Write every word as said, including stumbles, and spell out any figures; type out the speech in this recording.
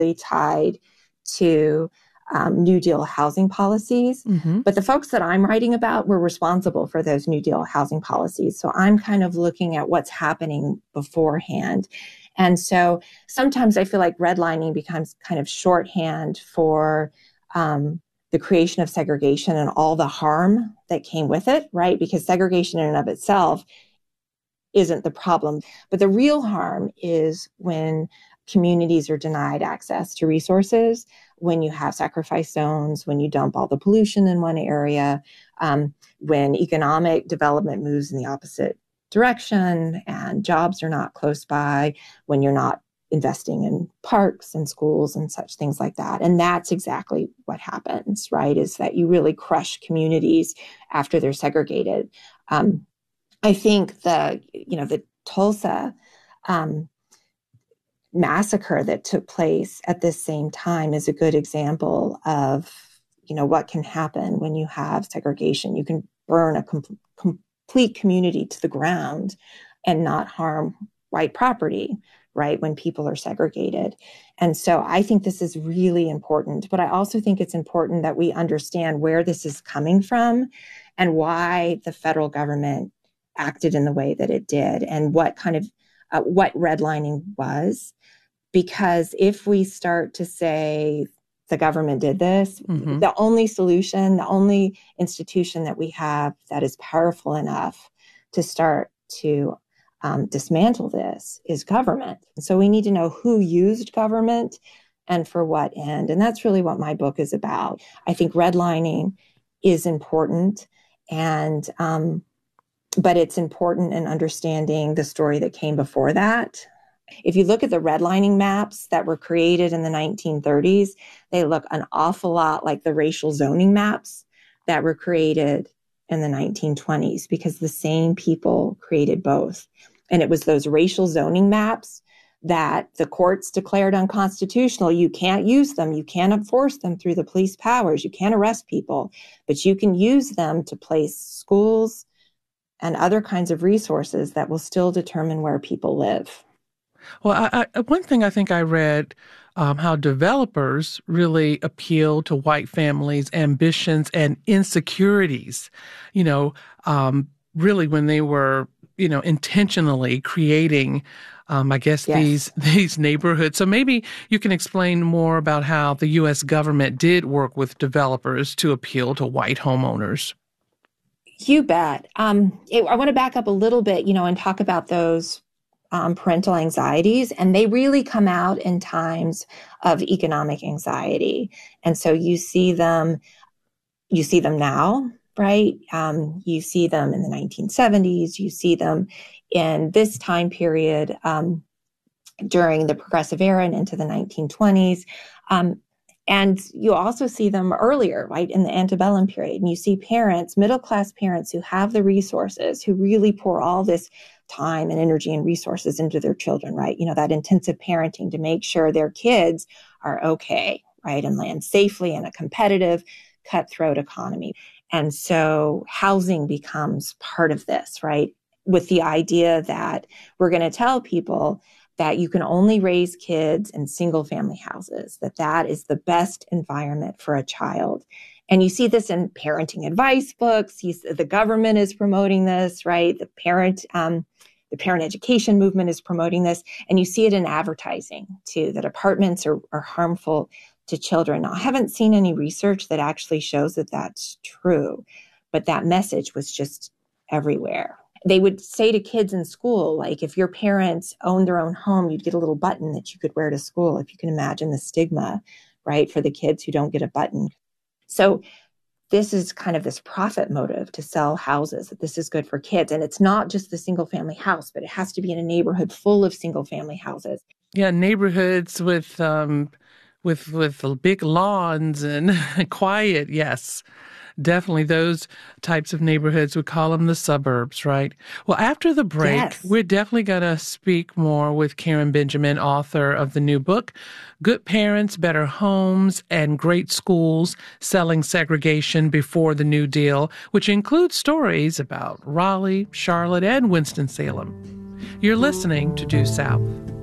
tied to um, New Deal housing policies. Mm-hmm. But the folks that I'm writing about were responsible for those New Deal housing policies. So I'm kind of looking at what's happening beforehand. And so sometimes I feel like redlining becomes kind of shorthand for um, the creation of segregation and all the harm that came with it, right? Because segregation in and of itself isn't the problem. But the real harm is when communities are denied access to resources, when you have sacrifice zones, when you dump all the pollution in one area, um, when economic development moves in the opposite direction and jobs are not close by, when you're not investing in parks and schools and such things like that. And that's exactly what happens, right? Is that you really crush communities after they're segregated. Um, I think the, you know, the Tulsa um, massacre that took place at this same time is a good example of, you know, what can happen when you have segregation. You can burn a com- complete community to the ground and not harm white property, right, when people are segregated. And so I think this is really important, but I also think it's important that we understand where this is coming from and why the federal government acted in the way that it did and what kind of, uh, what redlining was. Because if we start to say the government did this, mm-hmm. the only solution, the only institution that we have that is powerful enough to start to um, dismantle this is government. And so we need to know who used government and for what end. And that's really what my book is about. I think redlining is important, and um, but it's important in understanding the story that came before that. If you look at the redlining maps that were created in the nineteen thirties, they look an awful lot like the racial zoning maps that were created in the nineteen twenties, because the same people created both. And it was those racial zoning maps that the courts declared unconstitutional. You can't use them. You can't enforce them through the police powers. You can't arrest people, but you can use them to place schools and other kinds of resources that will still determine where people live. Well, I, I, one thing I think I read, um, how developers really appeal to white families' ambitions and insecurities, you know, um, really when they were, you know, intentionally creating, um, I guess, yes. these these neighborhoods. So maybe you can explain more about how the U S government did work with developers to appeal to white homeowners. You bet. Um, it, I want to back up a little bit, you know, and talk about those Um, parental anxieties, and they really come out in times of economic anxiety. And so you see them, you see them now, right? Um, you see them in the nineteen seventies, you see them in this time period um, during the Progressive Era and into the nineteen twenties. Um, and you also see them earlier, right, in the antebellum period. And you see parents, middle-class parents who have the resources, who really pour all this time and energy and resources into their children, right? You know, that intensive parenting to make sure their kids are okay, right? And land safely in a competitive, cutthroat economy. And so housing becomes part of this, right? With the idea that we're going to tell people that you can only raise kids in single family houses, that that is the best environment for a child. And you see this in parenting advice books. You, the government is promoting this, right? The parent, um, the parent education movement is promoting this. And you see it in advertising too, that apartments are, are harmful to children. Now, I haven't seen any research that actually shows that that's true, but that message was just everywhere. They would say to kids in school, like, if your parents owned their own home, you'd get a little button that you could wear to school. If you can imagine the stigma, right, for the kids who don't get a button. So this is kind of this profit motive to sell houses, that this is good for kids. And it's not just the single family house, but it has to be in a neighborhood full of single family houses. Yeah, neighborhoods with um, with with big lawns and quiet. Yes, definitely those types of neighborhoods. We call them the suburbs, right? Well, after the break, Yes. we're definitely going to speak more with Karen Benjamin, author of the new book, Good Parents, Better Homes, and Great Schools, Selling Segregation Before the New Deal, which includes stories about Raleigh, Charlotte, and Winston-Salem. You're listening to Due South.